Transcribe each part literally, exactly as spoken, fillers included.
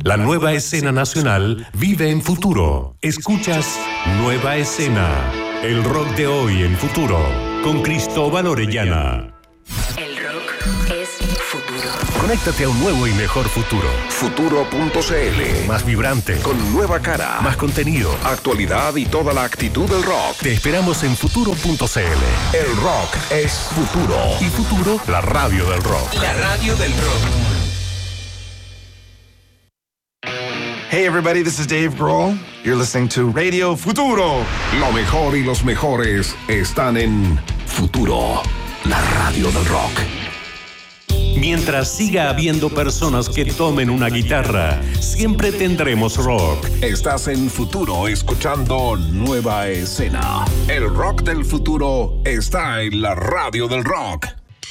La nueva escena nacional vive en Futuro. Escuchas Nueva Escena, el rock de hoy en Futuro, con Cristóbal Orellana. El rock es futuro. Conéctate a un nuevo y mejor futuro. Futuro punto c l. Más vibrante, Con nueva cara, más contenido, actualidad y toda la actitud del rock. Te esperamos en Futuro punto c l. El rock es futuro. Y Futuro, la radio del rock. La radio del rock. Hey everybody, this is Dave Grohl. You're listening to Radio Futuro. Lo mejor y los mejores están en Futuro, la radio del rock. Mientras siga habiendo personas que tomen una guitarra, siempre tendremos rock. Estás en Futuro escuchando Nueva Escena. El rock del futuro está en la radio del rock.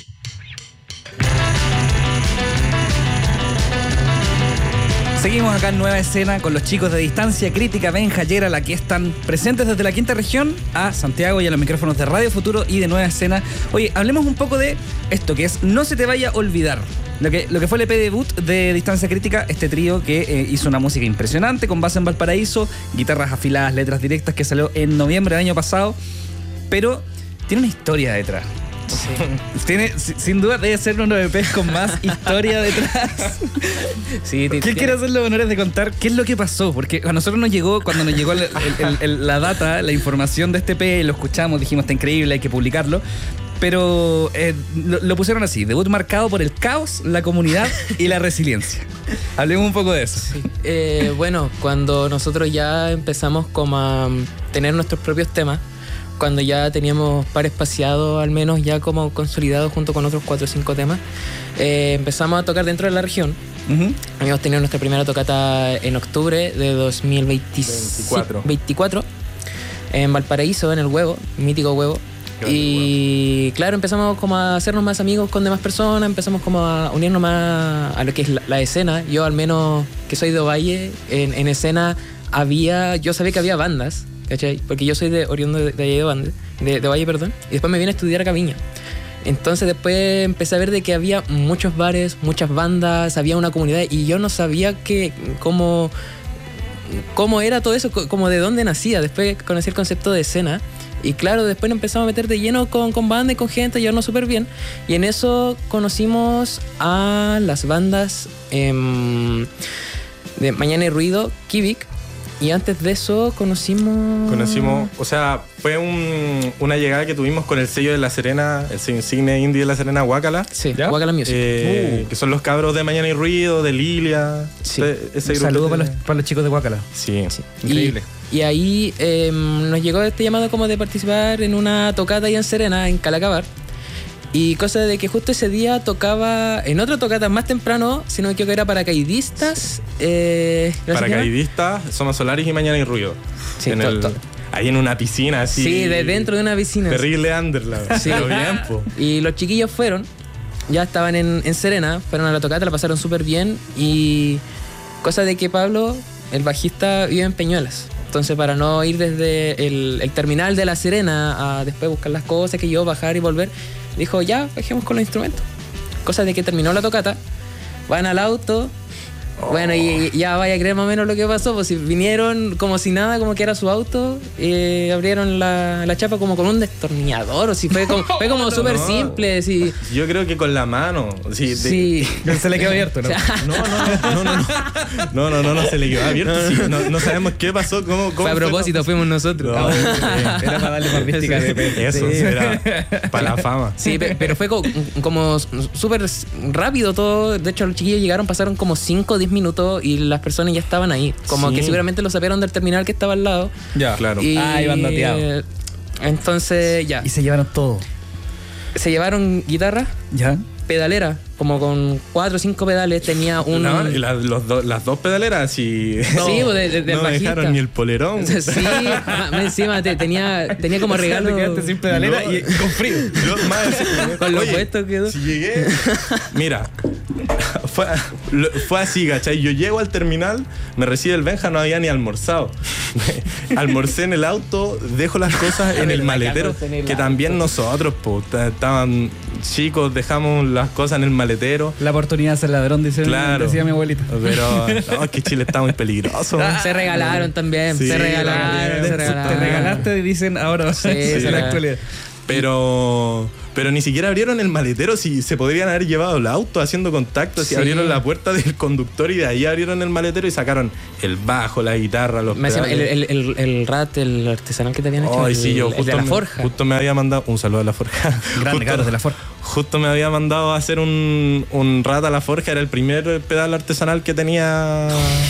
Seguimos acá en Nueva Escena con los chicos de Distancia Crítica, Benja, Yera, aquí están presentes desde la quinta región a Santiago y a los micrófonos de Radio Futuro y de Nueva Escena. Oye, hablemos un poco de esto que es No se te vaya a olvidar. Lo que, lo que fue el E P debut de Distancia Crítica, este trío que eh, hizo una música impresionante con base en Valparaíso, guitarras afiladas, letras directas, que salió en noviembre del año pasado, pero tiene una historia detrás. Sí. Tiene, sin duda debe ser uno de los E Pes con más historia detrás. Sí, ¿Quién tiene... quiere hacer los honores de contar qué es lo que pasó? Porque a nosotros nos llegó, cuando nos llegó el, el, el, la data, la información de este E P, lo escuchamos, dijimos está increíble, hay que publicarlo. Pero eh, lo, lo pusieron así: debut marcado por el caos, la comunidad y la resiliencia. Hablemos un poco de eso. Sí. Eh, bueno, cuando nosotros ya empezamos como a tener nuestros propios temas, cuando ya teníamos par espaciado, al menos ya como consolidado junto con otros cuatro o cinco temas, eh, empezamos a tocar dentro de la región. Uh-huh. Habíamos tenido nuestra primera tocata en octubre de dos mil veinticuatro, veinticuatro en Valparaíso, en el Huevo, mítico Huevo. Y huevo. Claro, empezamos como a hacernos más amigos con demás personas, empezamos como a unirnos más a lo que es la, la escena. Yo al menos, que soy de Ovalle, en, en escena había, yo sabía que había bandas, ¿cachai? Porque yo soy de oriundo de, de, de, Bande, de, de Valle, perdón, y después me vine a estudiar a Viña. Entonces después empecé a ver de que había muchos bares, muchas bandas, había una comunidad y yo no sabía que cómo, cómo era todo eso, como de dónde nacía. Después conocí el concepto de escena y claro, después nos empezamos a meter de lleno con, con bandas y con gente, llevarnos súper bien. Y en eso conocimos a las bandas eh, de Mañana y Ruido, Kivik. Y antes de eso conocimos... Conocimos, o sea, fue un, una llegada que tuvimos con el sello de La Serena, el sello insigne indie de La Serena, Guácala. Sí, Guácala Music. Eh, uh. Que son los cabros de Mañana y Ruido, de Lilia. Sí. Ese un saludo para, los, para los chicos de Guácala. Sí, sí. Increíble. Y, y ahí eh, nos llegó este llamado como de participar en una tocata ahí en Serena, en Calacabar. Y cosa de que justo ese día tocaba en otra tocata más temprano, si no me equivoco era paracaidistas. Eh, paracaidistas, Somos Solaris y Mañana y Ruido. Sí, en el, ahí en una piscina así. Sí, de dentro de una piscina. Terrible underland. Sí. Pero bien, po. Y los chiquillos fueron, ya estaban en, en Serena, fueron a la tocata, la pasaron súper bien. Y cosa de que Pablo, el bajista, vive en Peñuelas. Entonces, para no ir desde el, el terminal de La Serena a después buscar las cosas, que yo bajar y volver, dijo, ya, bajemos con los instrumentos. Cosa de que terminó la tocata, van al auto, oh. Bueno, y, y ya vaya a creer más o menos lo que pasó, pues si vinieron como si nada, como que era su auto, eh, abrieron la, la chapa como con un destornillador, o si fue como, fue como no, súper no. simple. Si... Yo creo que con la mano. Sí. sí. De... Se le quedó abierto, ¿no? No, no, no, no, no, no, no, no, no se le quedó abierto. Sí, no, no sabemos qué pasó, cómo, cómo fue a propósito, fue, fuimos nosotros. No, era para darle más mística de eso, sí. Era para la fama. Sí, pero fue como, como súper rápido todo. De hecho, los chiquillos llegaron, pasaron como cinco o diez minutos y las personas ya estaban ahí. Como sí. que seguramente lo sapearon del terminal que estaba al lado. Ya, claro. Y, ah, iban dateados. Entonces, ya. Y se llevaron todo. Se llevaron guitarra. Ya. Pedalera, como con cuatro o cinco pedales, tenía un... No, y la, los do, las dos pedaleras y... No, sí, de, de, de no me dejaron ni el polerón. Sí, encima te, tenía, tenía como regalo... Te quedaste sin pedalera no, y con frío. Yo, más, con lo puesto quedó. Si llegué... Mira, fue, fue así, ¿cachai? Yo llego al terminal, me recibe el Benja, no había ni almorzado. Almorcé en el auto, dejo las cosas en el maletero, que también nosotros, po, estaban... chicos dejamos las cosas en el maletero. La oportunidad de ser ladrón, dice, Claro. decía mi abuelita. Pero no, es que Chile está muy peligroso. Se regalaron también, Sí, se regalaron, te- se te regalaron. Te regalaste y dicen ahora Sí, en sí, la la- actualidad. Pero, pero ni siquiera abrieron el maletero, si se podrían haber llevado el auto haciendo contacto, si Sí. abrieron la puerta del conductor y de ahí abrieron el maletero y sacaron el bajo, la guitarra, los Me decía, el, pedales. el, el, el rat, el artesanal que te habían hecho, Ay, el, sí, yo el justo de la me, forja. justo me había mandado un saludo a la forja. Grande, Justo- cabros de la forja. Justo me había mandado a hacer un, un rat a la forja, era el primer pedal artesanal que tenía.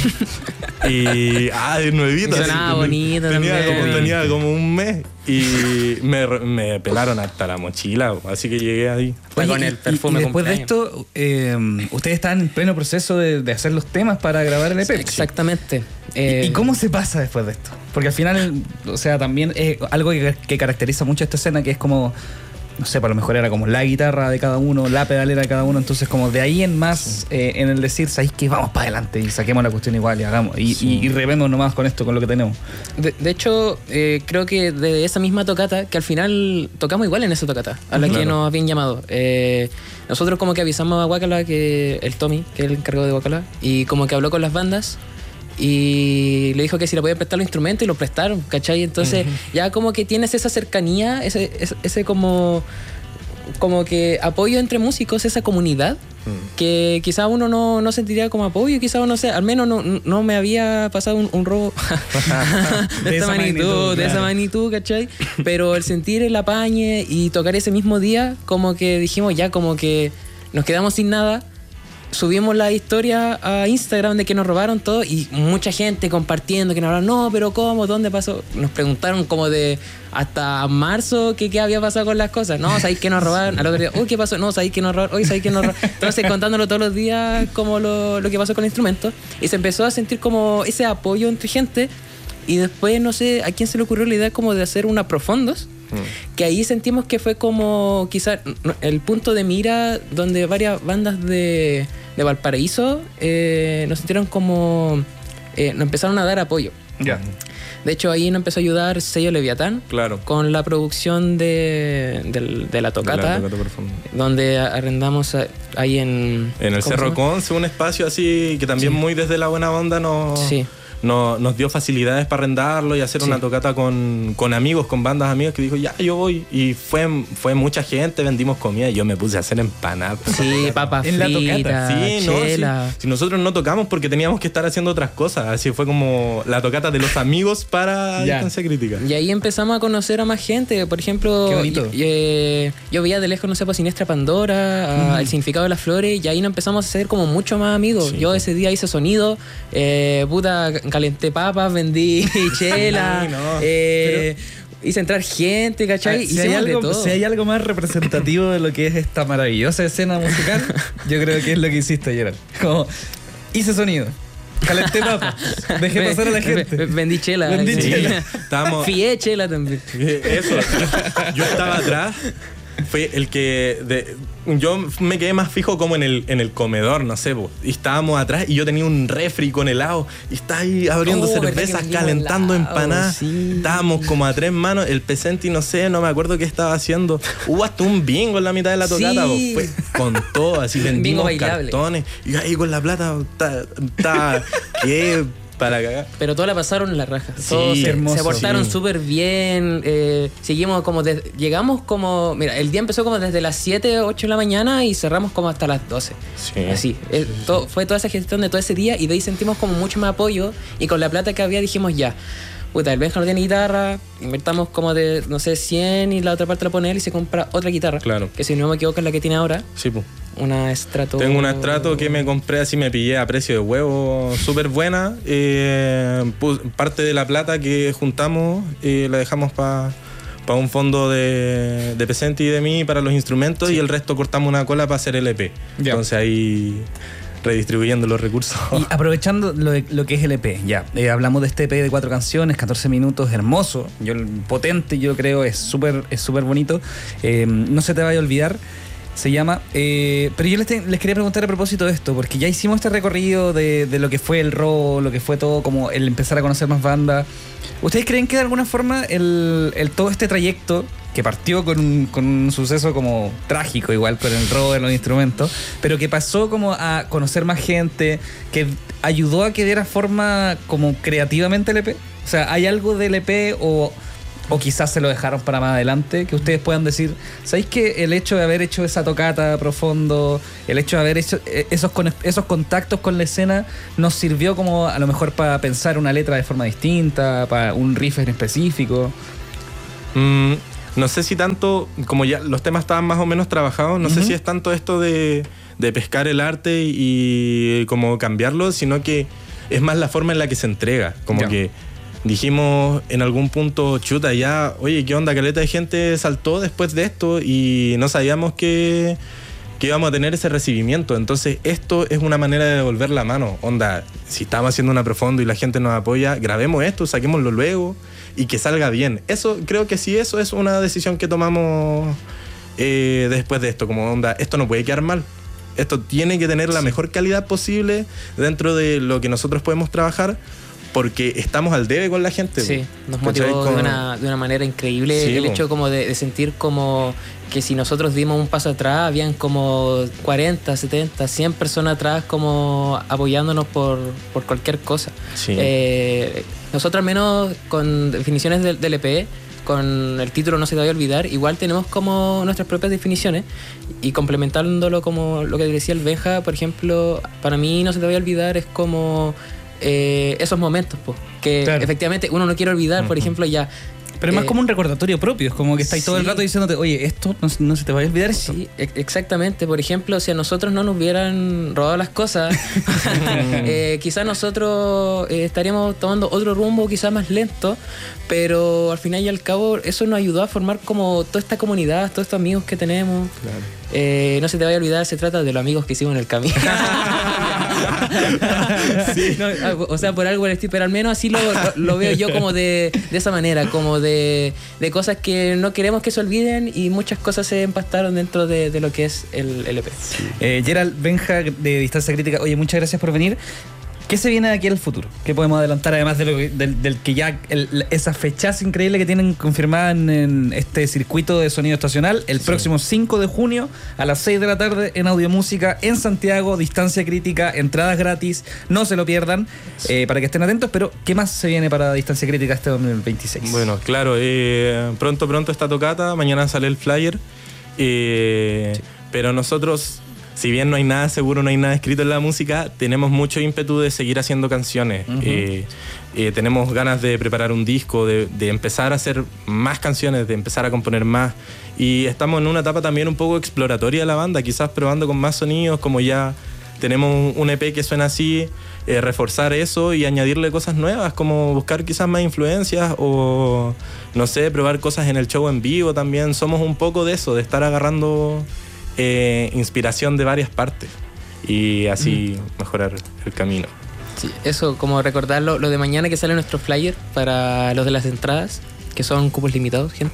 Y. Ah, de nuevito. Y así, sonaba como- bonito tenía también. como, tenía como un mes. Y me, me pelaron hasta la mochila, así que llegué ahí. Fue con y- el y- perfume y después de cumpleaños. esto, eh, ustedes están en pleno proceso de, de hacer los temas para grabar el E P. Exactamente. ¿Y, Eh, y cómo se pasa después de esto? Porque al final, o sea, también es algo que, que caracteriza mucho esta escena, que es como, no sé, a lo mejor era como la guitarra de cada uno, la pedalera de cada uno, entonces como de ahí en más, eh, en el decir, ¿sabéis que vamos para adelante y saquemos la cuestión igual y hagamos? Y, y, y rememos nomás con esto, con lo que tenemos. De, de hecho, eh, creo que de esa misma tocata, que al final tocamos igual en esa tocata, a la que Claro. nos habían llamado. Eh, nosotros como que avisamos a Guacala, que el Tommy, que es el encargado de Guacala, y como que habló con las bandas y le dijo que si le podían prestar los instrumentos y los prestaron, ¿cachai? Entonces ya como que tienes esa cercanía, ese, ese, ese como, como que apoyo entre músicos, esa comunidad. Que quizá uno no, no sentiría como apoyo, quizá uno, sé, al menos no, no me había pasado un, un robo de, De esta esa magnitud, magnitud, de esa claro. magnitud, ¿cachai? Pero el sentir el apañe y tocar ese mismo día, como que dijimos ya, como que nos quedamos sin nada. Subimos la historia a Instagram de que nos robaron todo y mucha gente compartiendo que nos hablaron, no, pero ¿cómo? ¿Dónde pasó? Nos preguntaron como de hasta marzo que qué había pasado con las cosas. No, ¿sabéis que nos robaron? Al otro día, uy, ¿qué pasó? No, ¿sabéis que nos robaron? Uy, ¿sabéis que nos robaron? Entonces contándolo todos los días como lo, lo que pasó con el instrumento y se empezó a sentir como ese apoyo entre gente y después no sé a quién se le ocurrió la idea como de hacer una profundos. Que ahí sentimos que fue como quizás el punto de mira donde varias bandas de, de Valparaíso eh, nos sintieron como eh, nos empezaron a dar apoyo. Ya. De hecho ahí nos empezó a ayudar Sello Leviatán Claro. con la producción de, del- de la tocata, La tocata profunda. donde arrendamos a- ahí en En el ¿cómo Cerro se llama? Conce, un espacio así que también Sí. muy desde la buena onda nos, Sí. nos, nos dio facilidades para arrendarlo y hacer Sí. una tocata con, con amigos, con bandas amigas que dijo, ya, yo voy. Y fue, fue mucha gente, vendimos comida y yo me puse a hacer empanadas. Sí, papas En la tocata. fritas, Sí, no, sí. chela. Si nosotros no tocamos porque teníamos que estar haciendo otras cosas. Así fue como la tocata de los amigos para Ya. Distancia Crítica. Y ahí empezamos a conocer a más gente. Por ejemplo, Qué bonito. y- eh, yo veía de lejos, no sé, pues Siniestra Pandora, a El Significado de las Flores, y ahí nos empezamos a hacer como mucho más amigos. Sí. Yo ese día hice sonido, eh, puta, calenté papas, vendí chela, Sí, no. eh, hice entrar gente, ¿cachai? Si hay, Hicimos de algo, todo. si hay algo más representativo de lo que es esta maravillosa escena musical, yo creo que es lo que hiciste, Gerald. Como, hice sonido, calenté papas, dejé pasar a la Ve- ve- gente. Vendí chela. Vendí sí. chela. Estábamos- Fié chela también. Eso. Yo estaba atrás. Fue el que. de- yo me quedé más fijo como en el, en el comedor, no sé, po. Y estábamos atrás y yo tenía un refri con helado. Y estaba ahí abriendo Oh, verdad que cervezas, vendíamos calentando helado, empanadas. sí. Estábamos como a tres manos. El Pesenti, no sé, no me acuerdo qué estaba haciendo. Hubo hasta un bingo en la mitad de la tocata, po. Sí. Fue con todo, así vendimos bailable. cartones. Y ahí con la plata, ta- ta- ¿qué? Para cagar. Pero todos la pasaron en la raja. Sí, Todos se, hermoso. se portaron Sí. súper bien. eh, seguimos como. de- llegamos como. Mira, el día empezó como desde las siete, ocho de la mañana y cerramos como hasta las doce. Sí. Así. eh, todo- fue toda esa gestión de todo ese día y de ahí sentimos como mucho más apoyo. Y con la plata que había dijimos ya. Puta, el Benja no tiene guitarra, invertamos como de, no sé, cien y la otra parte la pone él y se compra otra guitarra. Claro. Que si no me equivoco es la que tiene ahora. Sí, pues. Una Strato. Tengo una Strato que me compré así, me pillé a precio de huevo, súper buena. Eh, pus- parte de la plata que juntamos eh, la dejamos para un fondo de, de Pesenti y de mí para los instrumentos y el resto cortamos una cola para hacer el E P. Ya. Entonces ahí redistribuyendo los recursos. Y aprovechando lo, de- lo que es el E P, ya, eh, hablamos de este E P de cuatro canciones, catorce minutos, hermoso, yo, potente, yo creo, es súper es súper bonito, eh, no se te vaya a olvidar, se llama, eh, pero yo les, te- les quería preguntar a propósito de esto, porque ya hicimos este recorrido de, de lo que fue el rock, lo que fue todo, como el empezar a conocer más bandas. ¿Ustedes creen que de alguna forma el, el todo este trayecto que partió con un, con un suceso como trágico igual, con el robo de los instrumentos, pero que pasó como a conocer más gente, que ayudó a que diera forma como creativamente el E P. O sea, ¿hay algo del E P o, o quizás se lo dejaron para más adelante que ustedes puedan decir, ¿sabéis que el hecho de haber hecho esa tocata profundo, el hecho de haber hecho esos, esos contactos con la escena nos sirvió como a lo mejor para pensar una letra de forma distinta, para un riff en específico? Mm, no sé si tanto, como ya los temas estaban más o menos trabajados, no uh-huh. sé si es tanto esto de, de pescar el arte y, y como cambiarlo, sino que es más la forma en la que se entrega, como yeah. que dijimos en algún punto, chuta, ya, oye, ¿qué onda? Caleta de gente saltó después de esto y no sabíamos que, que íbamos a tener ese recibimiento. Entonces, esto es una manera de devolver la mano. Onda, si estamos haciendo una profundo y la gente nos apoya, grabemos esto, saquémoslo luego y que salga bien. Eso, creo que sí, eso es una decisión que tomamos eh, después de esto. Como, onda, esto no puede quedar mal. Esto tiene que tener la mejor calidad posible dentro de lo que nosotros podemos trabajar, porque estamos al debe con la gente. Sí, nos motivó con... de, una, de una manera increíble sí, el hecho como de, de sentir como que si nosotros dimos un paso atrás, habían como cuarenta, setenta, cien personas atrás como apoyándonos por, por cualquier cosa. Sí. Eh, nosotros al menos con definiciones del, del E P, con el título No se te vaya a olvidar, igual tenemos como nuestras propias definiciones y complementándolo como lo que decía el Benja, por ejemplo, para mí No se te vaya a olvidar es como... Eh, esos momentos, pues, que claro. efectivamente uno no quiere olvidar, uh-huh. por ejemplo, ya. Pero es más eh, como un recordatorio propio, es como que estáis sí. todo el rato diciéndote, oye, esto no, no se te vaya a olvidar. Esto. Sí, exactamente. Por ejemplo, si a nosotros no nos hubieran robado las cosas, eh, quizás nosotros eh, estaríamos tomando otro rumbo, quizás más lento, pero al final y al cabo eso nos ayudó a formar como toda esta comunidad, todos estos amigos que tenemos. Claro. Eh, no se te vaya a olvidar, se trata de los amigos que hicimos en el camino. Sí. No, o sea, por algo, pero al menos así lo, lo, lo veo yo como de, de esa manera, como de, de cosas que no queremos que se olviden y muchas cosas se empastaron dentro de, de lo que es el, el E P. Sí. Eh, Gerald Benja de Distancia Crítica, oye, muchas gracias por venir. ¿Qué se viene de aquí al futuro? ¿Qué podemos adelantar además de lo que, del, del que ya el, esas fechas increíbles que tienen confirmadas en, en este circuito de sonido estacional el sí. próximo cinco de junio a las seis de la tarde en Audiomúsica en Santiago, Distancia Crítica, entradas gratis, no se lo pierdan, sí. eh, para que estén atentos. Pero ¿qué más se viene para Distancia Crítica este dos mil veintiséis? Bueno, claro, eh, pronto pronto está tocata, mañana sale el flyer, eh, sí. pero nosotros... Si bien no hay nada seguro, no hay nada escrito en la música, tenemos mucho ímpetu de seguir haciendo canciones. Uh-huh. Eh, eh, tenemos ganas de preparar un disco, de, de empezar a hacer más canciones, de empezar a componer más. Y estamos en una etapa también un poco exploratoria de la banda, quizás probando con más sonidos, como ya tenemos un E P que suena así, eh, reforzar eso y añadirle cosas nuevas, como buscar quizás más influencias o, no sé, probar cosas en el show en vivo también. Somos un poco de eso, de estar agarrando... Eh, inspiración de varias partes y así mm. mejorar el camino. Sí, eso, como recordar lo, lo de mañana que sale nuestro flyer para los de las entradas, que son cupos limitados, gente.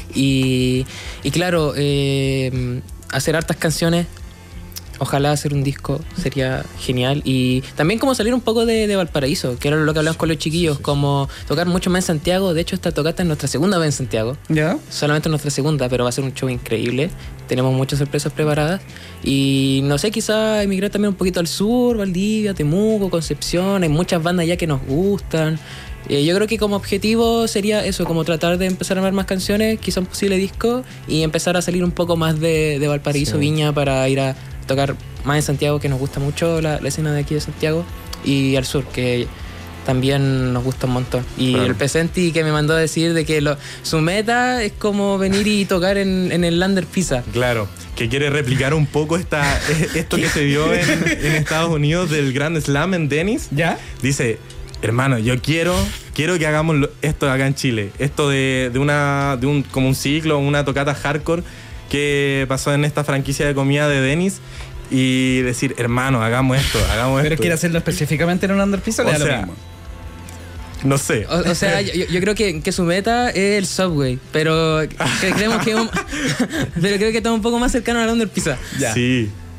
Y, y claro, eh, hacer hartas canciones, ojalá hacer un disco sería genial. Y también como salir un poco de, de Valparaíso, que era lo que hablamos con los chiquillos, sí, sí. como tocar mucho más en Santiago. De hecho, esta tocata es nuestra segunda vez en Santiago. ¿Ya? Solamente nuestra segunda, pero va a ser un show increíble. Tenemos muchas sorpresas preparadas. Y no sé, quizá emigrar también un poquito al sur, Valdivia, Temuco, Concepción. Hay muchas bandas ya que nos gustan. Eh, yo creo que como objetivo sería eso, como tratar de empezar a armar más canciones, quizá un posible disco, y empezar a salir un poco más de, de Valparaíso, sí. Viña, para ir a tocar más en Santiago, que nos gusta mucho la, la escena de aquí de Santiago, y al sur, que también nos gusta un montón. Y claro. El Pesenti que me mandó a decir de que lo, su meta es como venir y tocar en, en el Lander Pizza. Claro, que quiere replicar un poco esta, esto que se dio en, en Estados Unidos del Grand Slam en Dennis. ¿Ya? Dice, hermano, yo quiero quiero que hagamos esto acá en Chile. Esto de, de una de un como un ciclo, una tocata hardcore que pasó en esta franquicia de comida de Dennis, y decir, hermano, hagamos esto, hagamos esto. ¿Pero quiere hacerlo específicamente en un Lander Pizza o le da sea, lo mismo? No sé. O, o sea, yo, yo creo que, que su meta es el Subway, pero que creemos que un, pero creo que está un poco más cercano al Lander Pizza. Ya. Sí.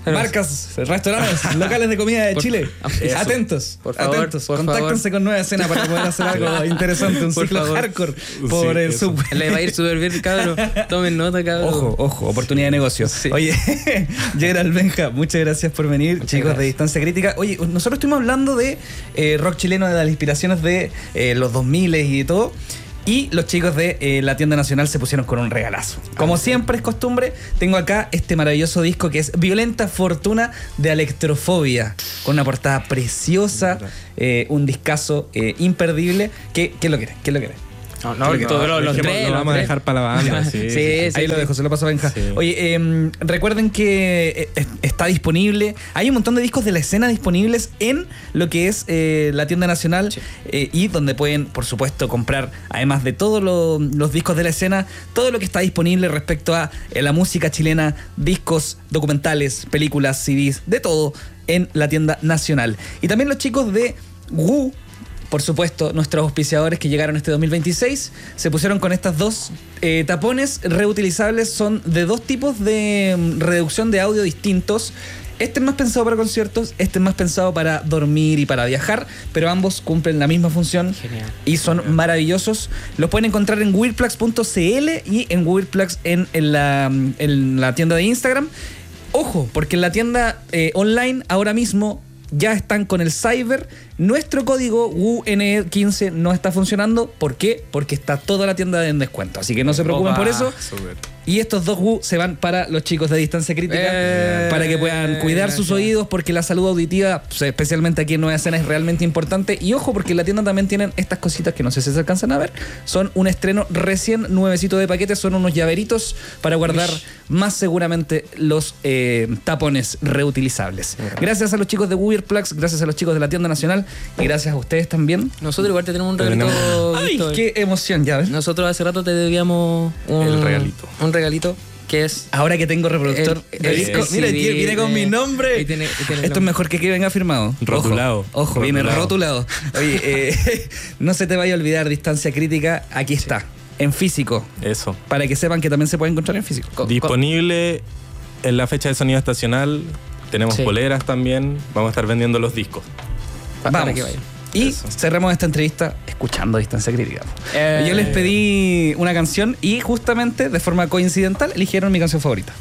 marcas, restaurantes, locales de comida de Por- Chile, eso. atentos, Por favor, atentos, por contáctense favor. con Nueva Escena para poder hacer algo interesante, un Por ciclo favor. hardcore por Sí, el eso. subway. Le va a ir súper bien, cabrón. Tomen nota, cabrón. Ojo, ojo, oportunidad de negocio. Sí. Oye, Gerald Benja, muchas gracias por venir, Muchas chicos de gracias. Distancia Crítica. Oye, nosotros estuvimos hablando de eh, rock chileno, de las inspiraciones de eh, los dos mil y de todo. Y los chicos de eh, la tienda nacional se pusieron con un regalazo. Como siempre es costumbre, tengo acá este maravilloso disco que es Violenta Fortuna de Electrofobia, con una portada preciosa, eh, un discazo eh, imperdible. ¿Qué, ¿Qué lo quiere? ¿Qué lo quiere? No, no, No, todos los, los dejemos- tres. lo los vamos a tres. dejar para la banda. Sí, Sí, sí, sí. Ahí lo dejo, se lo paso a Benja. Sí. Oye, eh, recuerden que eh, está disponible. Hay un montón de discos de la escena disponibles en lo que es eh, la tienda nacional eh, y donde pueden, por supuesto, comprar, además de todos lo- los discos de la escena, todo lo que está disponible respecto a eh, la música chilena, discos, documentales, películas, C Ds, de todo en la tienda nacional. Y también los chicos de W U. Por supuesto, nuestros auspiciadores que llegaron este dos mil veintiséis se pusieron con estas dos eh, tapones reutilizables. Son de dos tipos de mm, reducción de audio distintos. Este es más pensado para conciertos, este es más pensado para dormir y para viajar, pero ambos cumplen la misma función. Genial. Y son maravillosos. Los pueden encontrar en weirdplugs punto c l y en weirdplugs en, en, la, en la tienda de Instagram. Ojo, porque en la tienda eh, online ahora mismo ya están con el Cyber. Nuestro código W U N E quince no está funcionando. ¿Por qué? Porque está toda la tienda en descuento. Así que no se preocupen Opa. por eso. Súper. Y estos dos W U se van para los chicos de Distancia Crítica, Eh, para que puedan cuidar sus gracias. oídos, porque la salud auditiva, pues, especialmente aquí en Nueva Escena, es realmente importante. Y ojo, porque en la tienda también tienen estas cositas que no sé si se alcanzan a ver. Son un estreno recién nuevecito de paquete, son unos llaveritos para guardar más seguramente los eh, tapones reutilizables. Gracias a los chicos de Weirdplugs, gracias a los chicos de la tienda nacional y gracias a ustedes también. Nosotros igual te tenemos un regalito. Tenemos- ¡Ay, Víctor. qué emoción! Ya ves. Nosotros hace rato te debíamos un El regalito. Un regalito que es. Ahora que tengo reproductor El- de el- disco, el mira, C D viene, viene con de- mi nombre. ahí tiene- ahí tiene el Esto es nombre. mejor que que venga firmado. Rotulado. Ojo, ojo, viene Rotulado. rotulado. Oye, eh, no se te vaya a olvidar Distancia Crítica. Aquí está, en físico. Eso. Para que sepan que también se puede encontrar en físico. Co- Disponible en la fecha de sonido estacional. Tenemos Sí. poleras también. Vamos a estar vendiendo los discos. pa- para Vamos. que vayan. Y Eso. cerramos esta entrevista escuchando Distancia Crítica. Eh. Yo les pedí una canción y justamente de forma coincidental eligieron mi canción favorita.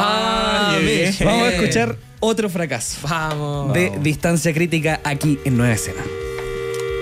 Ah, bien. bien. Vamos a escuchar Otro Fracaso Vamos. de Distancia Crítica aquí en Nueva Escena.